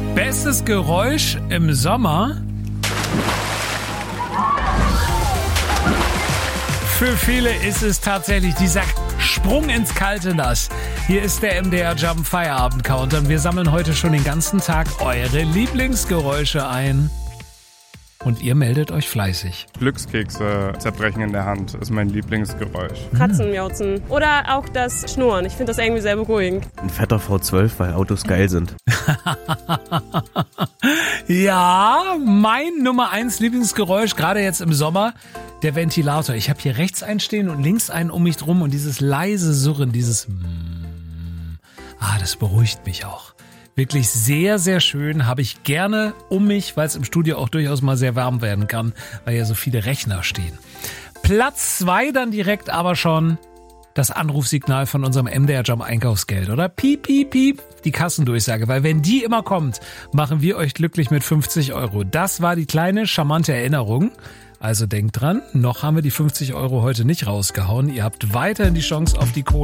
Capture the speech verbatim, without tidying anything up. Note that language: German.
Bestes Geräusch im Sommer? Für viele ist es tatsächlich dieser Sprung ins kalte Nass. Hier ist der M D R Jump Feierabend Counter und wir sammeln heute schon den ganzen Tag eure Lieblingsgeräusche ein. Und ihr meldet euch fleißig. Glückskekse zerbrechen in der Hand ist mein Lieblingsgeräusch. Kratzen, miauzen. Oder auch das Schnurren. Ich finde das irgendwie sehr beruhigend. Ein fetter V zwölf, weil Autos geil sind. Ja, mein Nummer eins Lieblingsgeräusch, gerade jetzt im Sommer, der Ventilator. Ich habe hier rechts einen stehen und links einen um mich drum und dieses leise Surren, dieses mm, ah, das beruhigt mich auch. Wirklich sehr, sehr schön, habe ich gerne um mich, weil es im Studio auch durchaus mal sehr warm werden kann, weil ja so viele Rechner stehen. Platz zwei dann direkt aber schon das Anrufsignal von unserem M D R Jump Einkaufsgeld, oder? Piep, piep, piep, die Kassendurchsage, weil wenn die immer kommt, machen wir euch glücklich mit fünfzig Euro. Das war die kleine, charmante Erinnerung. Also denkt dran, noch haben wir die fünfzig Euro heute nicht rausgehauen. Ihr habt weiterhin die Chance auf die Kohle.